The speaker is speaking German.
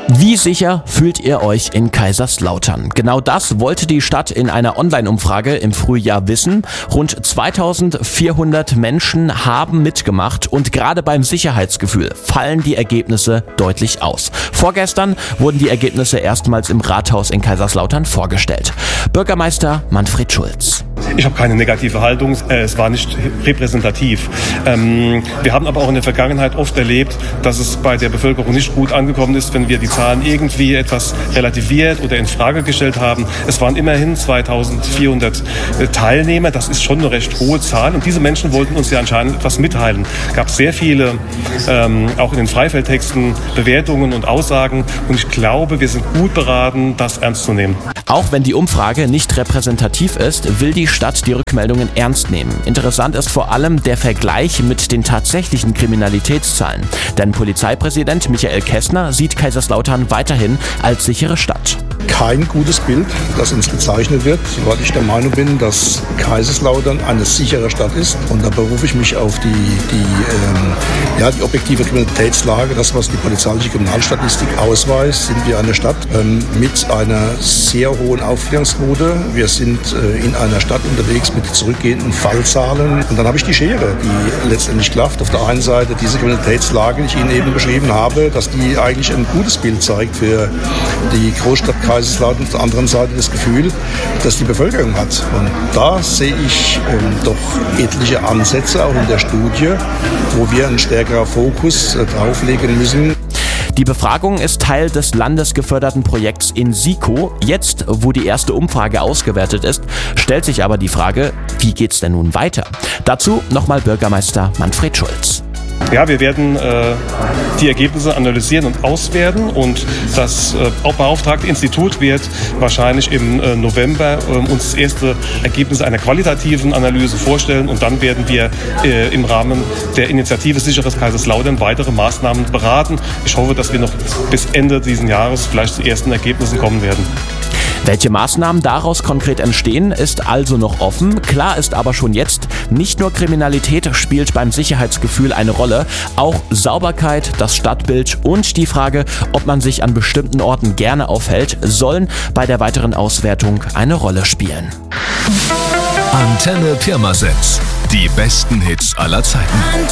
Wie sicher fühlt ihr euch in Kaiserslautern? Genau das wollte die Stadt in einer Online-Umfrage im Frühjahr wissen. Rund 2400 Menschen haben mitgemacht und gerade beim Sicherheitsgefühl fallen die Ergebnisse deutlich aus. Vorgestern wurden die Ergebnisse erstmals im Rathaus in Kaiserslautern vorgestellt. Bürgermeister Manfred Schulz. Ich habe keine negative Haltung, es war nicht repräsentativ. Wir haben aber auch in der Vergangenheit oft erlebt, dass es bei der Bevölkerung nicht gut angekommen ist, wenn wir die Zahlen irgendwie etwas relativiert oder in Frage gestellt haben. Es waren immerhin 2400 Teilnehmer, das ist schon eine recht hohe Zahl und diese Menschen wollten uns ja anscheinend etwas mitteilen. Es gab sehr viele, auch in den Freifeldtexten, Bewertungen und Aussagen und ich glaube, wir sind gut beraten, das ernst zu nehmen. Auch wenn die Umfrage nicht repräsentativ ist, will die Stadt die Rückmeldungen ernst nehmen. Interessant ist vor allem der Vergleich mit den tatsächlichen Kriminalitätszahlen. Denn Polizeipräsident Michael Kessner sieht Kaiserslautern weiterhin als sichere Stadt. Kein gutes Bild, das uns gezeichnet wird, weil ich der Meinung bin, dass Kaiserslautern eine sichere Stadt ist. Und da berufe ich mich auf die objektive Kriminalitätslage. Das, was die polizeiliche Kriminalstatistik ausweist, sind wir eine Stadt mit einer sehr hohen Aufklärungsquote. Wir sind in einer Stadt unterwegs mit zurückgehenden Fallzahlen. Und dann habe ich die Schere, die letztendlich klafft. Auf der einen Seite diese Kriminalitätslage, die ich Ihnen eben beschrieben habe, dass die eigentlich ein gutes Bild zeigt für die Großstadt Kaiserslautern. Auf der anderen Seite das Gefühl, dass die Bevölkerung hat. Und da sehe ich doch etliche Ansätze, auch in der Studie, wo wir einen stärkeren Fokus drauflegen müssen. Die Befragung ist Teil des landesgeförderten Projekts InSico. Jetzt, wo die erste Umfrage ausgewertet ist, stellt sich aber die Frage, wie geht's denn nun weiter? Dazu nochmal Bürgermeister Manfred Schulz. Ja, wir werden die Ergebnisse analysieren und auswerten und das auch beauftragte Institut wird wahrscheinlich im November uns das erste Ergebnis einer qualitativen Analyse vorstellen und dann werden wir im Rahmen der Initiative Sicheres Kaiserslautern weitere Maßnahmen beraten. Ich hoffe, dass wir noch bis Ende dieses Jahres vielleicht zu ersten Ergebnissen kommen werden. Welche Maßnahmen daraus konkret entstehen, ist also noch offen. Klar ist aber schon jetzt, nicht nur Kriminalität spielt beim Sicherheitsgefühl eine Rolle, auch Sauberkeit, das Stadtbild und die Frage, ob man sich an bestimmten Orten gerne aufhält, sollen bei der weiteren Auswertung eine Rolle spielen. Antenne Pirmasens. Die besten Hits aller Zeiten.